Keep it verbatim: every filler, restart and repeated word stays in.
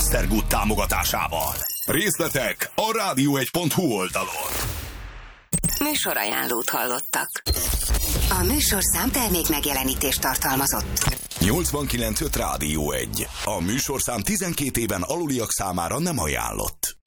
Esztergott támogatásával. Részletek a rádió egy pont hu oldalon. Műsorajánlót hallottak. A műsorszám termék megjelenítést tartalmazott. nyolcvankilenc öt Rádió egy. A műsorszám tizenkét éven aluliak számára nem ajánlott.